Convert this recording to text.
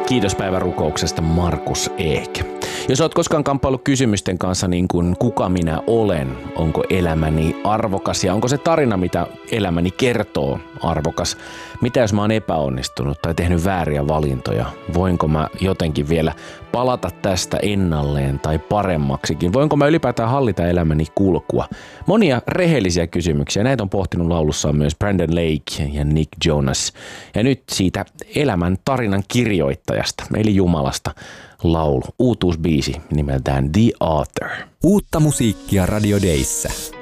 Kiitos päivän rukouksesta, Markus Ek. Jos olet koskaan kamppaillut kysymysten kanssa niin kuin kuka minä olen, onko elämäni arvokas ja onko se tarina, mitä elämäni kertoo, arvokas? Mitä jos mä oon epäonnistunut tai tehnyt vääriä valintoja? Voinko mä jotenkin vielä palata tästä ennalleen tai paremmaksikin? Voinko mä ylipäätään hallita elämäni kulkua? Monia rehellisiä kysymyksiä. Näitä on pohtinut laulussaan myös Brandon Lake ja Nick Jonas. Ja nyt siitä elämän tarinan kirjoittajasta, eli Jumalasta, laulu. Uutuusbiisi nimeltään The Author. Uutta musiikkia Radio Dayssä.